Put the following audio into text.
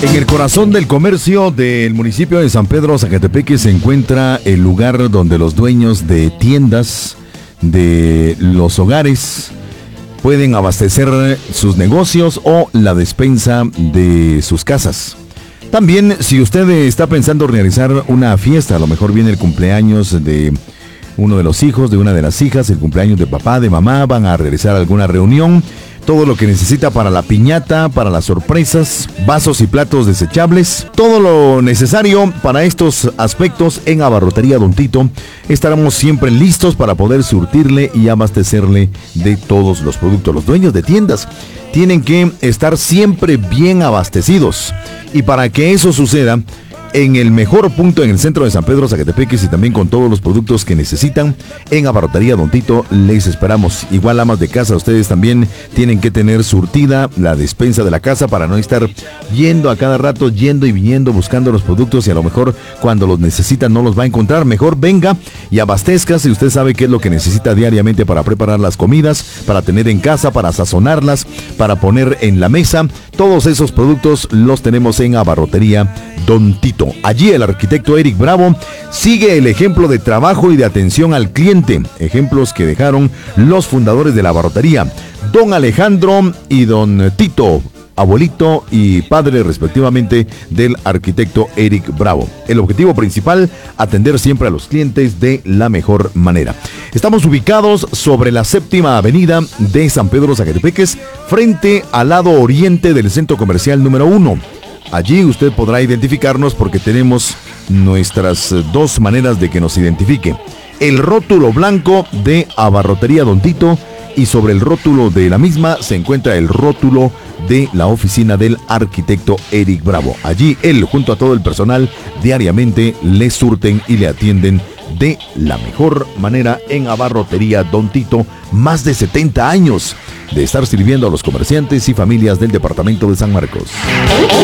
En el corazón del comercio del municipio de San Pedro Zacatepeque se encuentra el lugar donde los dueños de tiendas, de los hogares, pueden abastecer sus negocios o la despensa de sus casas. También, si usted está pensando realizar una fiesta, a lo mejor viene el cumpleaños de uno de los hijos, de una de las hijas, el cumpleaños de papá, de mamá, van a realizar alguna reunión, todo lo que necesita para la piñata, para las sorpresas, vasos y platos desechables, todo lo necesario para estos aspectos en Abarrotería Don Tito. Estaremos siempre listos para poder surtirle y abastecerle de todos los productos. Los dueños de tiendas tienen que estar siempre bien abastecidos, y para que eso suceda, en el mejor punto en el centro de San Pedro Zacatepeque y también con todos los productos que necesitan, en Abarrotería Don Tito les esperamos. Igual, amas de casa, ustedes también tienen que tener surtida la despensa de la casa para no estar yendo a cada rato, yendo y viniendo buscando los productos, y a lo mejor cuando los necesitan no los va a encontrar. Mejor venga y abastezca si usted sabe qué es lo que necesita diariamente para preparar las comidas, para tener en casa, para sazonarlas, para poner en la mesa. Todos esos productos los tenemos en Abarrotería Don Tito. Allí el arquitecto Eric Bravo sigue el ejemplo de trabajo y de atención al cliente, ejemplos que dejaron los fundadores de la abarrotería, don Alejandro y don Tito, abuelito y padre respectivamente del arquitecto Eric Bravo. El objetivo principal, atender siempre a los clientes de la mejor manera. Estamos ubicados sobre la 7ª avenida de San Pedro Zacatepeques, frente al lado oriente del centro comercial número 1. Allí usted podrá identificarnos porque tenemos nuestras dos maneras de que nos identifique. El rótulo blanco de Abarrotería Don Tito, y sobre el rótulo de la misma se encuentra el rótulo de la oficina del arquitecto Eric Bravo. Allí él, junto a todo el personal, diariamente le surten y le atienden de la mejor manera en Abarrotería Don Tito. Más de 70 años de estar sirviendo a los comerciantes y familias del departamento de San Marcos.